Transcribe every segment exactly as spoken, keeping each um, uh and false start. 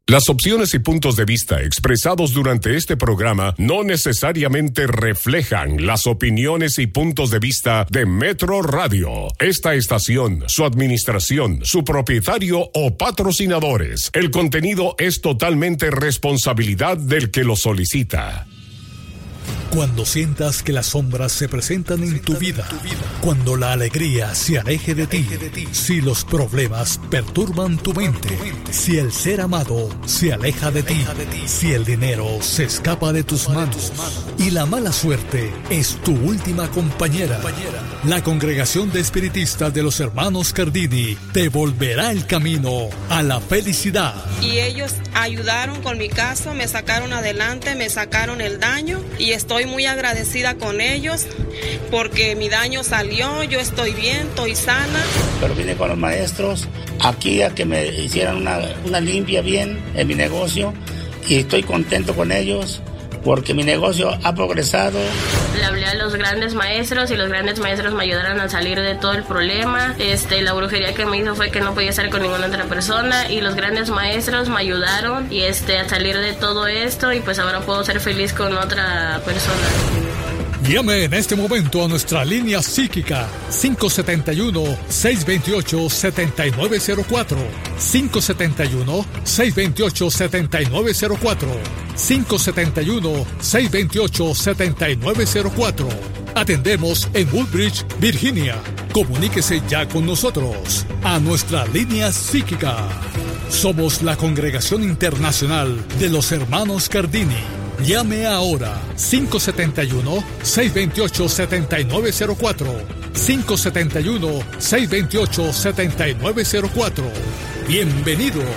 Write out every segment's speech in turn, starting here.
Las opciones y puntos de vista expresados durante este programa no necesariamente reflejan las opiniones y puntos de vista de Metro Radio, esta estación, su administración, su propietario o patrocinadores. El contenido es totalmente responsabilidad del que lo solicita. Cuando sientas que las sombras se presentan en tu vida, cuando la alegría se aleje de ti, si los problemas perturban tu mente, si el ser amado se aleja de ti, si el dinero se escapa de tus manos y la mala suerte es tu última compañera, la Congregación de Espiritistas de los Hermanos Cardini te volverá el camino a la felicidad. Y ellos ayudaron con mi caso, me sacaron adelante, me sacaron el daño y estoy muy agradecida con ellos porque mi daño salió, yo estoy bien, estoy sana. Pero vine con los maestros aquí a que me hicieran una, una limpia bien en mi negocio y estoy contento con ellos porque mi negocio ha progresado. Le hablé a los grandes maestros y los grandes maestros me ayudaron a salir de todo el problema. Este, la brujería que me hizo fue que no podía estar con ninguna otra persona y los grandes maestros me ayudaron y este, a salir de todo esto y pues ahora puedo ser feliz con otra persona. Llame en este momento a nuestra línea psíquica cinco siete uno, seis dos ocho, siete nueve cero cuatro, cinco siete uno, seis dos ocho, siete nueve cero cuatro, cinco siete uno, seis dos ocho, siete nueve cero cuatro. Atendemos en Woodbridge, Virginia. Comuníquese ya con nosotros a nuestra línea psíquica. Somos la Congregación Internacional de los Hermanos Cardini. Llame ahora cinco siete uno, seis dos ocho, siete nueve cero cuatro, cinco siete uno, seis dos ocho, siete nueve cero cuatro. Bienvenidos.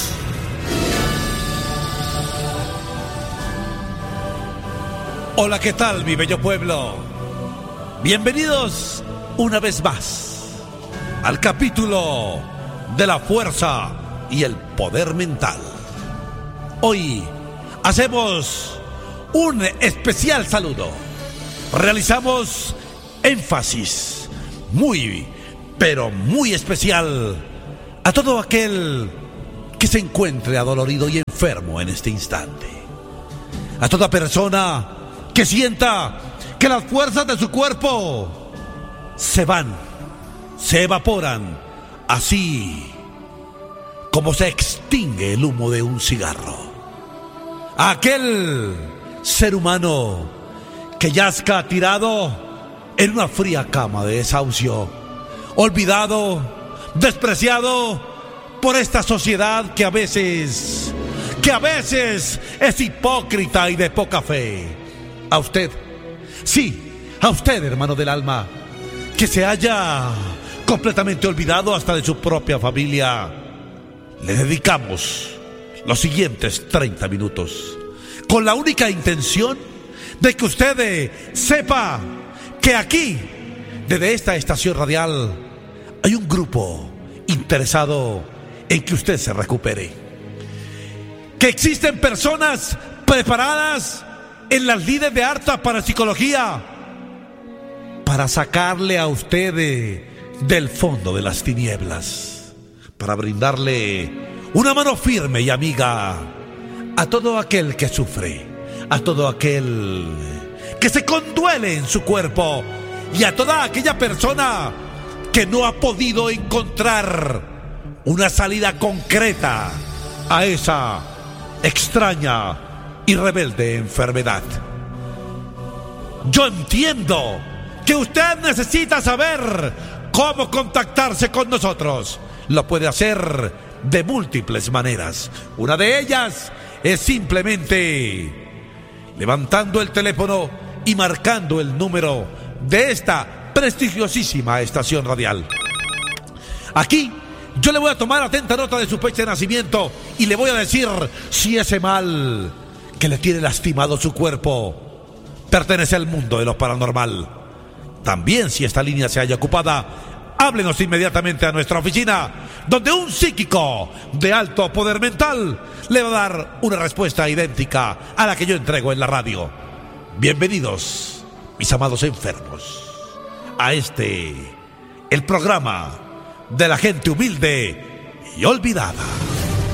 Hola, ¿qué tal, mi bello pueblo? Bienvenidos una vez más al capítulo de la fuerza y el poder mental. Hoy hacemos un especial saludo. Realizamos énfasis muy, pero muy especial a todo aquel que se encuentre adolorido y enfermo en este instante. A toda persona que sienta que las fuerzas de su cuerpo se van, se evaporan, así como se extingue el humo de un cigarro. A aquel ser humano que yazca tirado en una fría cama de desahucio, olvidado, despreciado por esta sociedad que a veces, que a veces es hipócrita y de poca fe. A usted, sí, a usted, hermano del alma, que se haya completamente olvidado hasta de su propia familia, le dedicamos los siguientes treinta minutos con la única intención de que usted eh, sepa que aquí, desde esta estación radial, hay un grupo interesado en que usted se recupere. Que existen personas preparadas en las líderes de alta parapsicología para sacarle a usted eh, del fondo de las tinieblas, para brindarle una mano firme y amiga a todo aquel que sufre, a todo aquel que se conduele en su cuerpo y a toda aquella persona que no ha podido encontrar una salida concreta a esa extraña y rebelde enfermedad. Yo entiendo que usted necesita saber cómo contactarse con nosotros. Lo puede hacer de múltiples maneras. Una de ellas es simplemente levantando el teléfono y marcando el número de esta prestigiosísima estación radial. Aquí yo le voy a tomar atenta nota de su fecha de nacimiento y le voy a decir si ese mal que le tiene lastimado su cuerpo pertenece al mundo de lo paranormal. También, si esta línea se halla ocupada, háblenos inmediatamente a nuestra oficina, donde un psíquico de alto poder mental le va a dar una respuesta idéntica a la que yo entrego en la radio. Bienvenidos, mis amados enfermos, a este, el programa de la gente humilde y olvidada.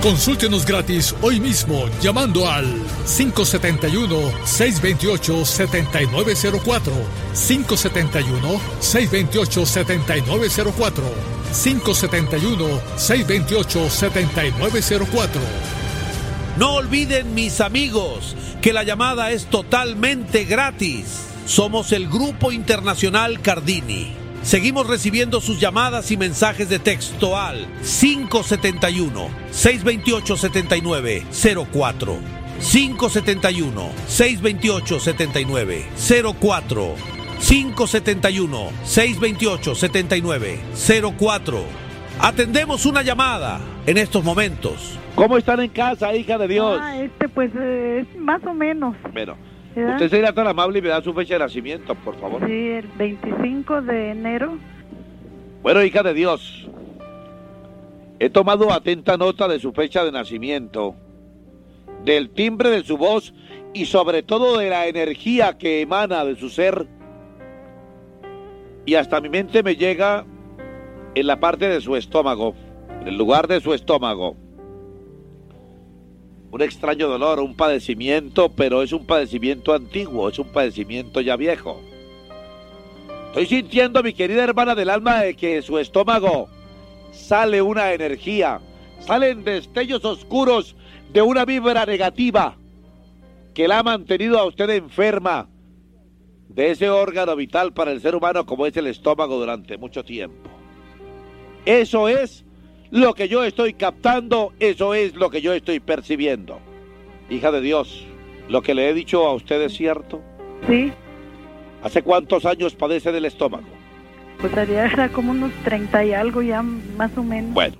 Consúltenos gratis hoy mismo llamando al cinco siete uno, seis dos ocho, siete nueve cero cuatro, cinco siete uno, seis dos ocho, siete nueve cero cuatro, cinco siete uno, seis dos ocho, siete nueve cero cuatro. No olviden, mis amigos, que la llamada es totalmente gratis. Somos el Grupo Internacional Cardini. Seguimos recibiendo sus llamadas y mensajes de texto al cinco siete uno, seis dos ocho, siete nueve cero cuatro, cinco siete uno, seis dos ocho, siete nueve cero cuatro, cinco siete uno, seis dos ocho, siete nueve cero cuatro. Atendemos una llamada en estos momentos. ¿Cómo están en casa, hija de Dios? Ah, este pues eh, más o menos. Bueno, ¿verdad? usted sería tan amable y me da su fecha de nacimiento, por favor. Sí, el veinticinco de enero. Bueno, hija de Dios, he tomado atenta nota de su fecha de nacimiento, del timbre de su voz y sobre todo de la energía que emana de su ser. Y hasta mi mente me llega en la parte de su estómago, en el lugar de su estómago. Un extraño dolor, un padecimiento, pero es un padecimiento antiguo, es un padecimiento ya viejo. Estoy sintiendo, mi querida hermana del alma, de que de su estómago sale una energía, salen destellos oscuros de una vibra negativa que la ha mantenido a usted enferma de ese órgano vital para el ser humano como es el estómago durante mucho tiempo. Eso es lo que yo estoy captando, eso es lo que yo estoy percibiendo. Hija de Dios, ¿lo que le he dicho a usted es cierto? Sí. ¿Hace cuántos años padece del estómago? Pues era como unos treinta y algo ya, más o menos. Bueno,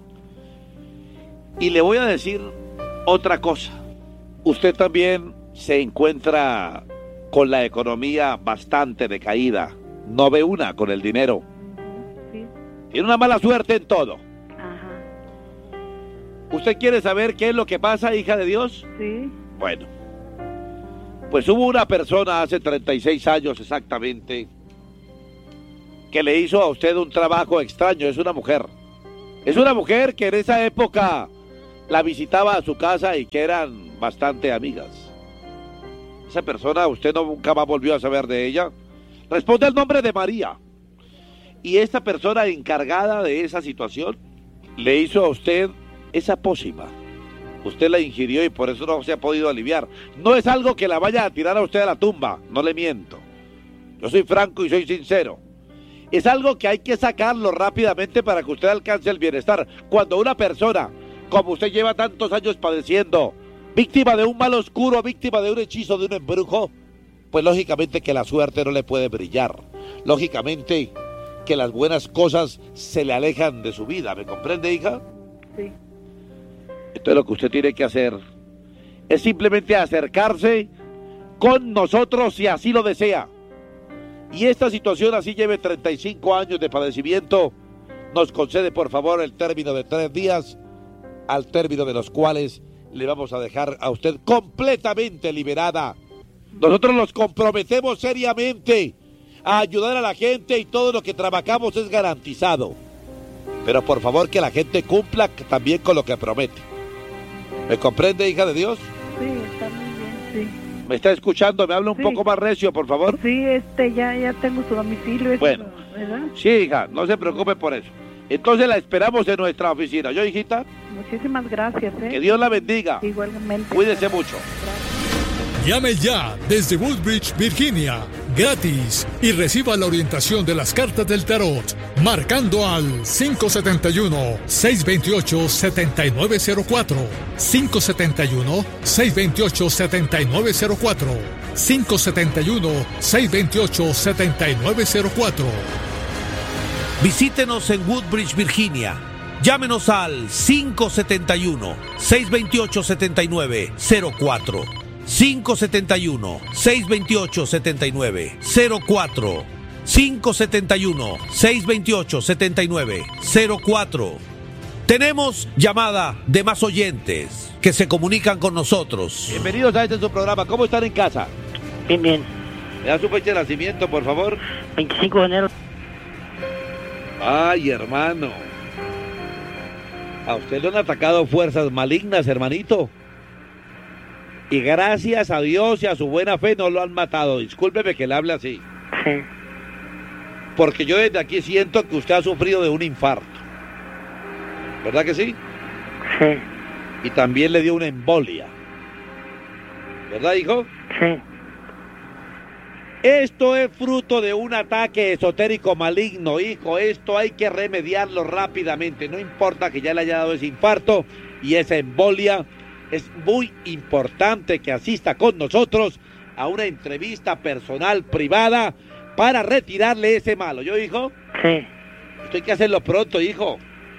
y le voy a decir otra cosa. Usted también se encuentra con la economía bastante decaída. No ve una con el dinero. Sí. Tiene una mala suerte en todo. Ajá. ¿Usted quiere saber qué es lo que pasa, hija de Dios? Sí. Bueno, pues hubo una persona hace treinta y seis años exactamente que le hizo a usted un trabajo extraño. Es una mujer. Es una mujer que en esa época la visitaba a su casa y que eran bastante amigas. Esa persona, usted no, nunca más volvió a saber de ella. Responde el nombre de María. Y esta persona encargada de esa situación le hizo a usted esa pócima. Usted la ingirió y por eso no se ha podido aliviar. No es algo que la vaya a tirar a usted a la tumba, no le miento. Yo soy franco y soy sincero. Es algo que hay que sacarlo rápidamente para que usted alcance el bienestar. Cuando una persona, como usted lleva tantos años padeciendo, víctima de un mal oscuro, víctima de un hechizo, de un embrujo, pues lógicamente que la suerte no le puede brillar. Lógicamente que las buenas cosas se le alejan de su vida. ¿Me comprende, hija? Sí. Entonces lo que usted tiene que hacer es simplemente acercarse con nosotros si así lo desea. Y esta situación, así lleve treinta y cinco años de padecimiento, nos concede por favor el término de tres días, al término de los cuales le vamos a dejar a usted completamente liberada. Nosotros nos comprometemos seriamente a ayudar a la gente y todo lo que trabajamos es garantizado. Pero por favor que la gente cumpla también con lo que promete. ¿Me comprende, hija de Dios? Sí, está muy bien, sí. ¿Me está escuchando? ¿Me habla un Sí. poco más recio, por favor? Sí, este, ya, ya tengo su domicilio. eso, Bueno. ¿verdad? Sí, hija, no se preocupe por eso. Entonces la esperamos en nuestra oficina. ¿Yo, hijita? Muchísimas gracias, ¿eh? Que Dios la bendiga. Igualmente. Cuídese mucho. Llame ya desde Woodbridge, Virginia, gratis, y reciba la orientación de las cartas del tarot, marcando al cinco siete uno, seis dos ocho, siete nueve cero cuatro, cinco siete uno, seis dos ocho, siete nueve cero cuatro, cinco siete uno, seis dos ocho, siete nueve cero cuatro. Visítenos en Woodbridge, Virginia. Llámenos al cinco siete uno, seis dos ocho, siete nueve cero cuatro. cinco siete uno, seis dos ocho, siete nueve cero cuatro. cinco siete uno, seis dos ocho, siete nueve cero cuatro. Tenemos llamada de más oyentes que se comunican con nosotros. Bienvenidos a este su programa. ¿Cómo están en casa? Bien, bien. ¿Me da su fecha de nacimiento, por favor? veinticinco de enero. Ay, hermano. A usted le han atacado fuerzas malignas, hermanito. Y gracias a Dios y a su buena fe no lo han matado. Discúlpeme que le hable así. Sí. Porque yo desde aquí siento que usted ha sufrido de un infarto. ¿Verdad que sí? Sí. Y también le dio una embolia. ¿Verdad, hijo? Sí. Esto es fruto de un ataque esotérico maligno, hijo. Esto hay que remediarlo rápidamente. No importa que ya le haya dado ese infarto y esa embolia. Es muy importante que asista con nosotros a una entrevista personal privada para retirarle ese malo. ¿Yo, hijo? Sí. Esto hay que hacerlo pronto, hijo.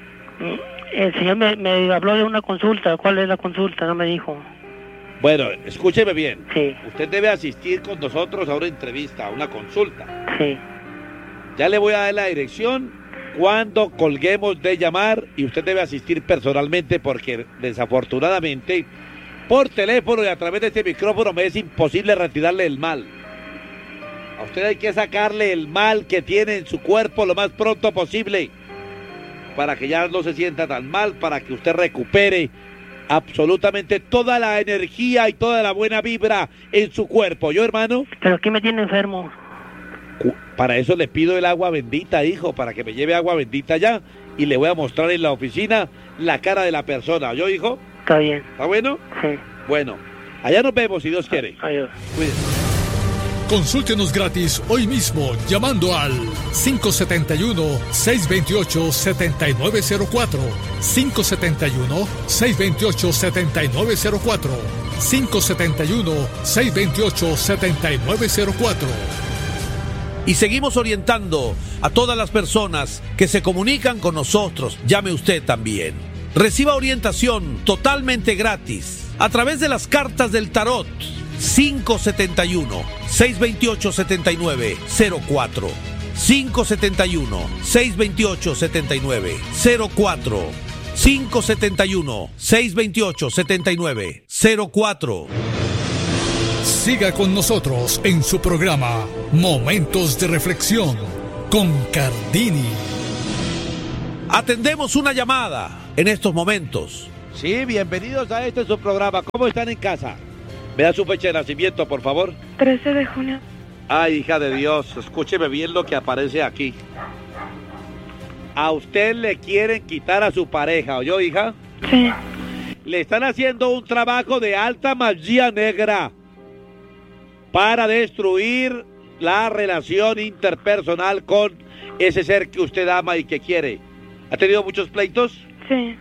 El señor me, me habló de una consulta. ¿Cuál es la consulta? No me dijo. Bueno, escúcheme bien. Sí. Usted debe asistir con nosotros a una entrevista, a una consulta. Sí. Ya le voy a dar la dirección cuando colguemos de llamar y usted debe asistir personalmente porque desafortunadamente por teléfono y a través de este micrófono me es imposible retirarle el mal. A usted hay que sacarle el mal que tiene en su cuerpo lo más pronto posible para que ya no se sienta tan mal, para que usted recupere absolutamente toda la energía y toda la buena vibra en su cuerpo. ¿Yo, hermano? ¿Pero aquí me tiene enfermo? Para eso le pido el agua bendita, hijo, para que me lleve agua bendita ya y le voy a mostrar en la oficina la cara de la persona. ¿Yo, hijo? Está bien. ¿Está bueno? Sí. Bueno, allá nos vemos si Dios quiere. Adiós. Cuídense. Consúltenos gratis hoy mismo llamando al cinco siete uno, seis dos ocho, siete nueve cero cuatro, cinco siete uno, seis dos ocho, siete nueve cero cuatro, cinco siete uno, seis dos ocho, siete nueve cero cuatro. Y seguimos orientando a todas las personas que se comunican con nosotros. Llame usted también. Reciba orientación totalmente gratis a través de las cartas del tarot. cinco siete uno, seis dos ocho, siete nueve cero cuatro, cinco siete uno, seis dos ocho, siete nueve cero cuatro, cinco siete uno, seis dos ocho, siete nueve cero cuatro. Siga con nosotros en su programa Momentos de Reflexión con Cardini. Atendemos una llamada en estos momentos. Sí, bienvenidos a este su programa. ¿Cómo están en casa? ¿Me da su fecha de nacimiento, por favor? trece de junio. Ay, hija de Dios, escúcheme bien lo que aparece aquí. A usted le quieren quitar a su pareja, ¿oyó, hija? Sí. Le están haciendo un trabajo de alta magia negra para destruir la relación interpersonal con ese ser que usted ama y que quiere. ¿Ha tenido muchos pleitos? Sí.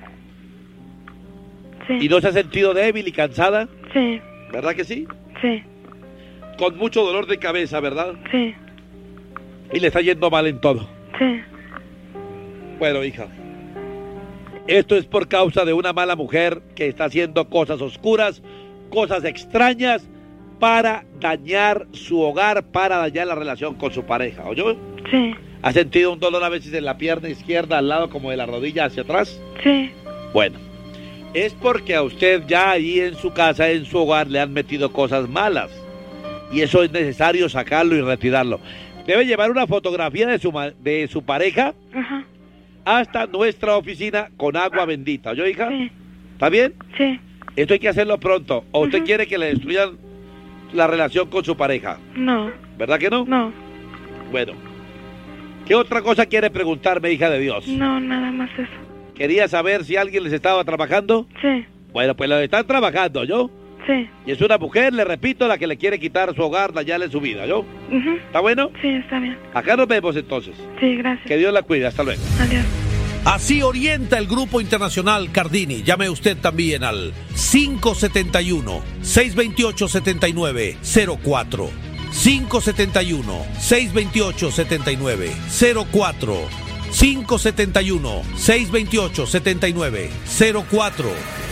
Sí. ¿Y no se ha sentido débil y cansada? Sí. ¿Verdad que sí? Sí. Con mucho dolor de cabeza, ¿verdad? Sí. Y le está yendo mal en todo. Sí. Bueno, hija, esto es por causa de una mala mujer que está haciendo cosas oscuras, cosas extrañas para dañar su hogar, para dañar la relación con su pareja, ¿oyó? Sí. ¿Ha sentido un dolor a veces en la pierna izquierda, al lado como de la rodilla hacia atrás? Sí. Bueno, es porque a usted ya ahí en su casa, en su hogar, le han metido cosas malas. Y eso es necesario sacarlo y retirarlo. Debe llevar una fotografía de su, de su pareja. Ajá. Hasta nuestra oficina con agua bendita. ¿Yo, hija? Sí. ¿Está bien? Sí. Esto hay que hacerlo pronto. ¿O usted Uh-huh. quiere que le destruyan la relación con su pareja? No. ¿Verdad que no? No. Bueno. ¿Qué otra cosa quiere preguntarme, hija de Dios? No, nada más eso. ¿Quería saber si alguien les estaba trabajando? Sí. Bueno, pues lo están trabajando, ¿yo? Sí. Y es una mujer, le repito, la que le quiere quitar su hogar, dañarle su vida, ¿yo? Uh-huh. ¿Está bueno? Sí, está bien. Acá nos vemos entonces. Sí, gracias. Que Dios la cuide. Hasta luego. Adiós. Así orienta el Grupo Internacional Cardini. Llame usted también al cinco siete uno, seis dos ocho, siete nueve cero cuatro, cinco siete uno, seis dos ocho, siete nueve cero cuatro, cinco siete uno, seis dos ocho, siete nueve cero cuatro.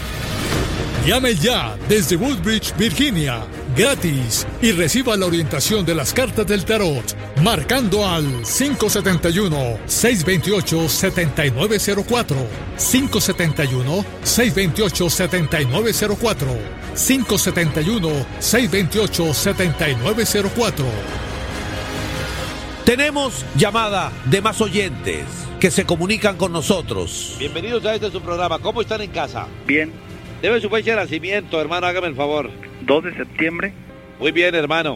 Llame ya desde Woodbridge, Virginia, gratis, y reciba la orientación de las cartas del tarot, marcando al cinco siete uno, seis dos ocho, siete nueve cero cuatro, cinco siete uno, seis dos ocho, siete nueve cero cuatro, cinco siete uno, seis dos ocho, siete nueve cero cuatro. Tenemos llamada de más oyentes. que se comunican con nosotros. Bienvenidos a este su programa. ¿Cómo están en casa? Bien. Debe su fecha de nacimiento, hermano, hágame el favor. dos de septiembre. Muy bien, hermano.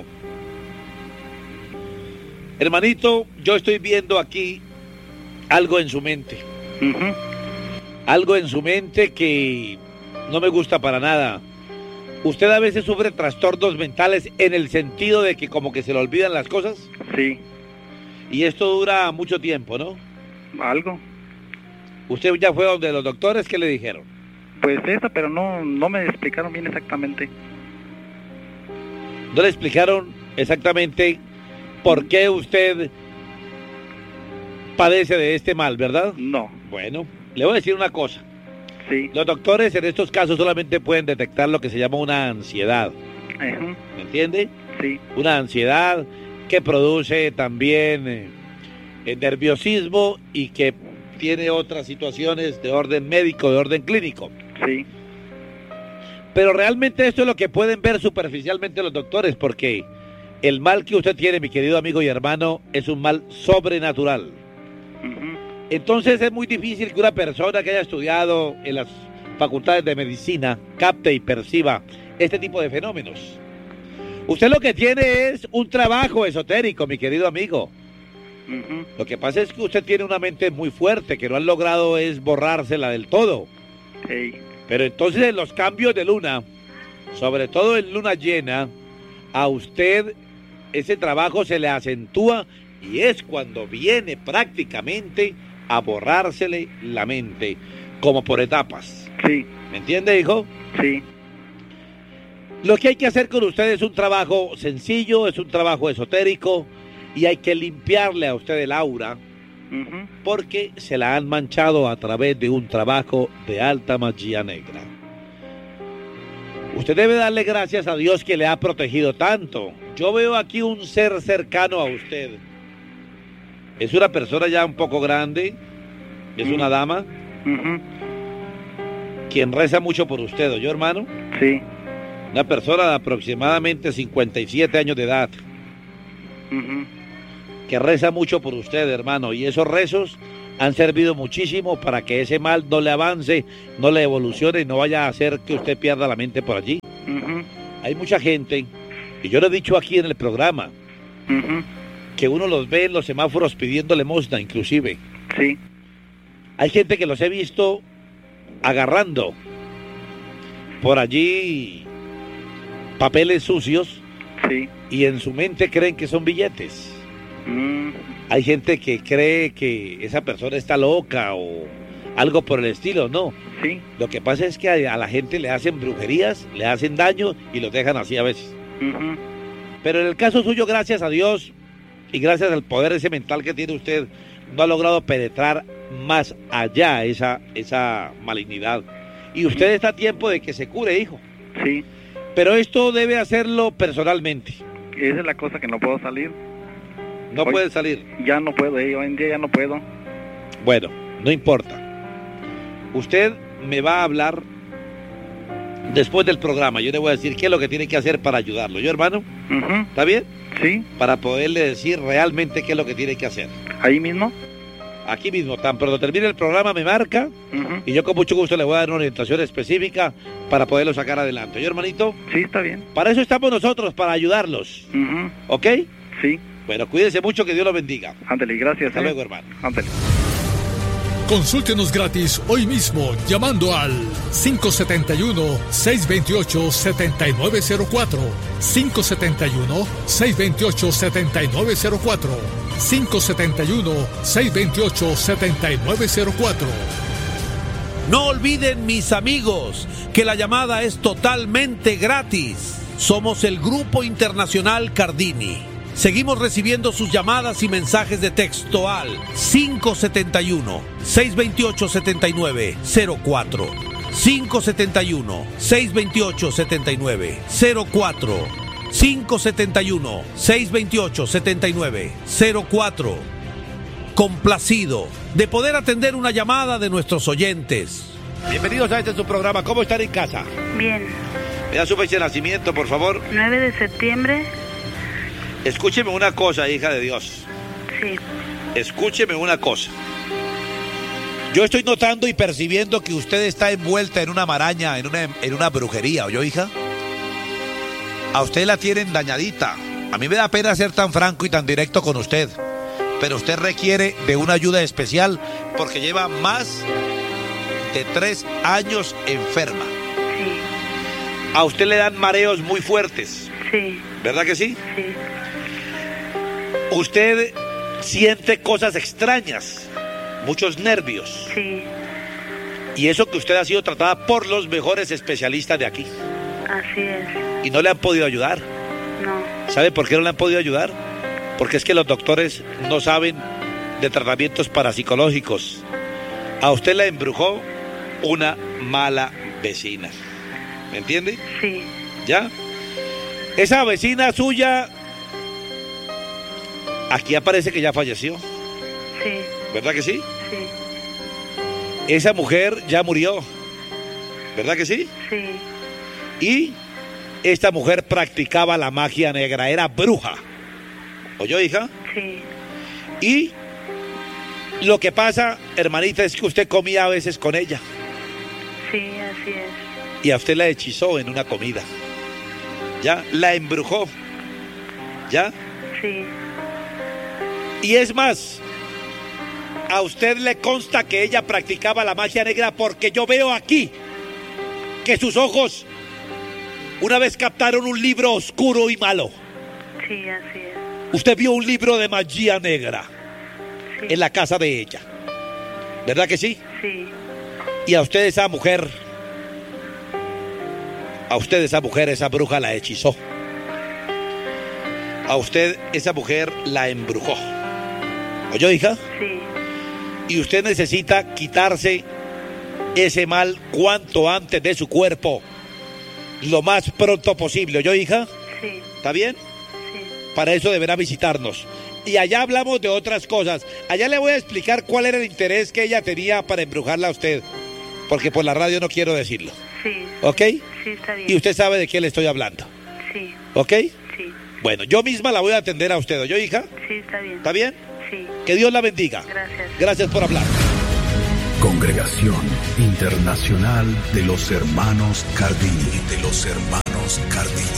Hermanito, yo estoy viendo aquí algo en su mente. Uh-huh. Algo en su mente que no me gusta para nada. ¿Usted a veces sufre trastornos mentales en el sentido de que como que se le olvidan las cosas? Sí. Y esto dura mucho tiempo, ¿no? Algo. ¿Usted ya fue donde los doctores? ¿Qué le dijeron? Pues esa, pero no, no me explicaron bien exactamente. ¿No le explicaron exactamente por qué usted padece de este mal, verdad? No. Bueno, le voy a decir una cosa. Sí. Los doctores en estos casos solamente pueden detectar lo que se llama una ansiedad. Uh-huh. ¿Me entiende? Sí. Una ansiedad que produce también eh, el nerviosismo y que tiene otras situaciones de orden médico, de orden clínico. Sí. Pero realmente esto es lo que pueden ver superficialmente los doctores, porque el mal que usted tiene, mi querido amigo y hermano, es un mal sobrenatural. Uh-huh. Entonces es muy difícil que una persona que haya estudiado en las facultades de medicina capte y perciba este tipo de fenómenos. Usted lo que tiene es un trabajo esotérico, mi querido amigo. Uh-huh. Lo que pasa es que usted tiene una mente muy fuerte, que no han logrado es borrársela del todo. Sí. Pero entonces en los cambios de luna, sobre todo en luna llena, a usted ese trabajo se le acentúa y es cuando viene prácticamente a borrársele la mente, como por etapas. Sí. ¿Me entiende, hijo? Sí. Lo que hay que hacer con usted es un trabajo sencillo, es un trabajo esotérico y hay que limpiarle a usted el aura. Uh-huh. Porque se la han manchado a través de un trabajo de alta magia negra. Usted debe darle gracias a Dios que le ha protegido tanto. Yo veo aquí un ser cercano a usted. Es una persona ya un poco grande, es uh-huh. una dama, uh-huh. quien reza mucho por usted, ¿oyó, hermano? Sí. Una persona de aproximadamente cincuenta y siete años de edad. Uh-huh. Que reza mucho por usted, hermano, y esos rezos han servido muchísimo para que ese mal no le avance, no le evolucione y no vaya a hacer que usted pierda la mente por allí. Uh-huh. Hay mucha gente, y yo lo he dicho aquí en el programa, uh-huh. que uno los ve en los semáforos pidiendo limosna, inclusive. Sí. Hay gente que los he visto agarrando por allí papeles sucios, sí. y en su mente creen que son billetes. Mm. Hay gente que cree que esa persona está loca o algo por el estilo, no. Sí. Lo que pasa es que a, a la gente le hacen brujerías, le hacen daño y los dejan así a veces. Uh-huh. Pero en el caso suyo, gracias a Dios y gracias al poder ese mental que tiene usted, no ha logrado penetrar más allá esa, esa malignidad. Y usted está a tiempo de que se cure, hijo. Sí. Pero esto debe hacerlo personalmente. Esa es la cosa que no puedo salir. No Hoy, puede salir. Ya no puedo, eh, hoy en día ya no puedo. Bueno, no importa. Usted me va a hablar después del programa. Yo le voy a decir qué es lo que tiene que hacer para ayudarlo. ¿Yo, hermano? Uh-huh. ¿Está bien? Sí. Para poderle decir realmente qué es lo que tiene que hacer. ¿Ahí mismo? Aquí mismo. Tan pronto termine el programa me marca uh-huh. y yo con mucho gusto le voy a dar una orientación específica para poderlo sacar adelante. ¿Yo, hermanito? Sí, está bien. Para eso estamos nosotros, para ayudarlos. Uh-huh. ¿Ok? Sí. Bueno, cuídense mucho, que Dios los bendiga. Ándale, gracias. Hasta eh. luego, hermano. Ándale. Consúltenos gratis hoy mismo llamando al cinco siete uno, seis dos ocho, siete nueve cero cuatro, cinco siete uno, seis dos ocho, siete nueve cero cuatro, cinco siete uno, seis dos ocho, siete nueve cero cuatro. No olviden, mis amigos, que la llamada es totalmente gratis. Somos el Grupo Internacional Cardini. Seguimos recibiendo sus llamadas y mensajes de texto al cinco siete uno, seis dos ocho, siete nueve cero cuatro, cinco siete uno, seis dos ocho, siete nueve cero cuatro, cinco siete uno, seis dos ocho, siete nueve cero cuatro. Complacido de poder atender una llamada de nuestros oyentes. Bienvenidos a este su programa. ¿Cómo están en casa? Bien. Me da su fecha de nacimiento, por favor. nueve de septiembre. Escúcheme una cosa, hija de Dios. Sí. Escúcheme una cosa. Yo estoy notando y percibiendo que usted está envuelta en una maraña, en una, en una brujería, ¿oyó, hija? A usted la tienen dañadita. A mí me da pena ser tan franco y tan directo con usted, pero usted requiere de una ayuda especial porque lleva más de tres años enferma. Sí. A usted le dan mareos muy fuertes. Sí. ¿Verdad que sí? Sí. Usted siente cosas extrañas, muchos nervios. Sí. Y eso que usted ha sido tratada por los mejores especialistas de aquí. Así es. Y no le han podido ayudar. No. ¿Sabe por qué no le han podido ayudar? Porque es que los doctores no saben de tratamientos parapsicológicos. A usted la embrujó una mala vecina. ¿Me entiende? Sí. ¿Ya? Esa vecina suya, aquí aparece que ya falleció. Sí. ¿Verdad que sí? Sí. Esa mujer ya murió. ¿Verdad que sí? Sí. Y esta mujer practicaba la magia negra, era bruja. ¿Oyó, hija? Sí. Y lo que pasa, hermanita, es que usted comía a veces con ella. Sí, así es. Y a usted la hechizó en una comida. ¿Ya? La embrujó. ¿Ya? Sí. Y es más, a usted le consta que ella practicaba la magia negra porque yo veo aquí que sus ojos una vez captaron un libro oscuro y malo. Sí, así es. Usted vio un libro de magia negra Sí. en la casa de ella. ¿Verdad que sí? Sí. Y a usted esa mujer, a usted esa mujer, esa bruja la hechizó. A usted esa mujer la embrujó. ¿Oyó, hija? Sí. Y usted necesita quitarse ese mal cuanto antes de su cuerpo, lo más pronto posible. ¿Oyó, hija? Sí. ¿Está bien? Sí. Para eso deberá visitarnos. Y allá hablamos de otras cosas. Allá le voy a explicar cuál era el interés que ella tenía para embrujarla a usted. Porque por la radio no quiero decirlo. Sí. ¿Ok? Sí, está bien. Y usted sabe de qué le estoy hablando. Sí. ¿Ok? Sí. Bueno, yo misma la voy a atender a usted. ¿Oyó, hija? Sí, está bien. ¿Está bien? Sí. Que Dios la bendiga. Gracias. Gracias por hablar. Congregación Internacional de los Hermanos Cardini. De los Hermanos Cardini.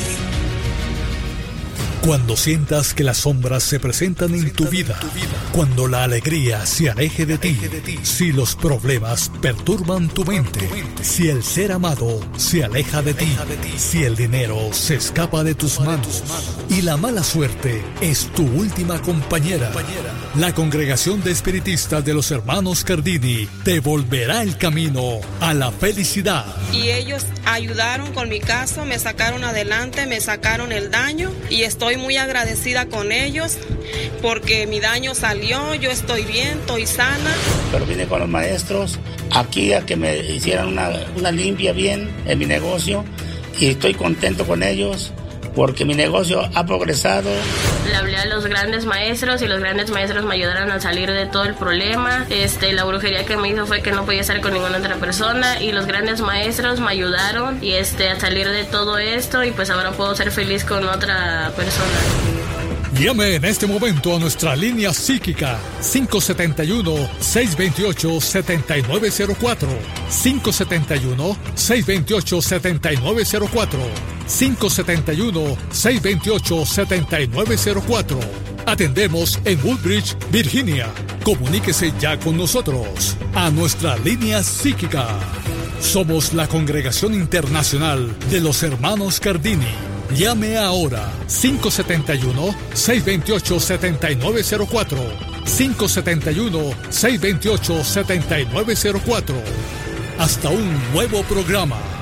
Cuando sientas que las sombras se presentan en tu vida, cuando la alegría se aleje de ti, si los problemas perturban tu mente, si el ser amado se aleja de ti, si el dinero se escapa de tus manos y la mala suerte es tu última compañera, la Congregación de Espiritistas de los Hermanos Cardini te volverá el camino a la felicidad. Y ellos ayudaron con mi caso, me sacaron adelante, me sacaron el daño y estoy muy agradecida con ellos porque mi daño salió, yo estoy bien, estoy sana. Pero vine con los maestros aquí a que me hicieran una, una limpia bien en mi negocio y estoy contento con ellos porque mi negocio ha progresado. Le hablé a los grandes maestros y los grandes maestros me ayudaron a salir de todo el problema. Este, la brujería que me hizo fue que no podía estar con ninguna otra persona y los grandes maestros me ayudaron y este, a salir de todo esto y pues ahora puedo ser feliz con otra persona. Llame en este momento a nuestra línea psíquica cinco siete uno, seis dos ocho, siete nueve cero cuatro, cinco siete uno, seis dos ocho, siete nueve cero cuatro, cinco siete uno, seis dos ocho, siete nueve cero cuatro. Atendemos en Woodbridge, Virginia. Comuníquese ya con nosotros a nuestra línea psíquica. Somos la Congregación Internacional de los Hermanos Cardini. Llame ahora cinco siete uno, seis dos ocho, siete nueve cero cuatro, cinco siete uno, seis dos ocho, siete nueve cero cuatro. Hasta un nuevo programa.